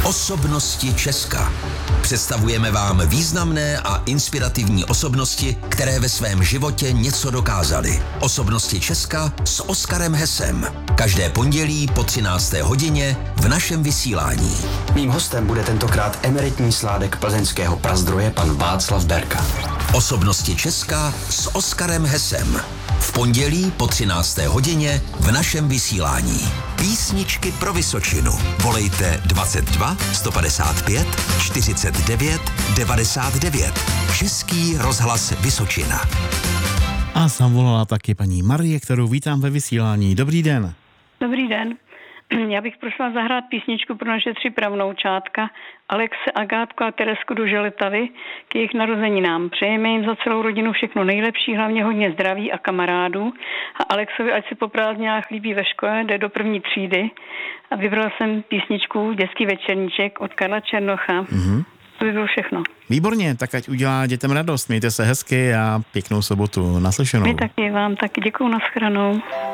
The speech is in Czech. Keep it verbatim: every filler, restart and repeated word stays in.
Osobnosti Česka. Představujeme vám významné a inspirativní osobnosti, které ve svém životě něco dokázaly. Osobnosti Česka s Oskarem Hesem. Každé pondělí po třinácté hodině v našem vysílání. Mým hostem bude tentokrát emeritní sládek plzeňského prazdroje pan Václav Berka. Osobnosti Česka s Oskarem Hesem. V pondělí po třinácté hodině v našem vysílání. Písničky pro Vysočinu. Volejte dvacet dva sto padesát pět čtyřicet devět devadesát devět. Český rozhlas Vysočina. A zavolala taky paní Marie, kterou vítám ve vysílání. Dobrý den. Dobrý den. Já bych prosila zahrát písničku pro naše tři pravnoučátka, Alexe, Agátku a Teresku do Želitavy k jejich narozeninám. Přejeme jim za celou rodinu všechno nejlepší, hlavně hodně zdraví a kamarádů. A Alexovi, ať si po prázdninách líbí ve škole, jde do první třídy. A vybrala jsem písničku Dětský večerníček od Karla Černocha. Mm-hmm. To by bylo všechno. Výborně, tak ať udělá dětem radost. Mějte se hezky a pěknou sobotu. Naslyšenou. My taky vám taky děkuju, nashledanou.